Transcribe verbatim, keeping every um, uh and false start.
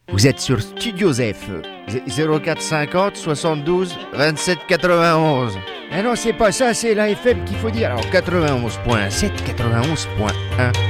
Vous êtes sur Studio F. zéro quatre cinquante soixante-douze vingt-sept quatre-vingt-onze. Ah non, c'est pas ça, c'est la F M qu'il faut dire. Alors quatre-vingt-onze point sept, quatre-vingt-onze point un.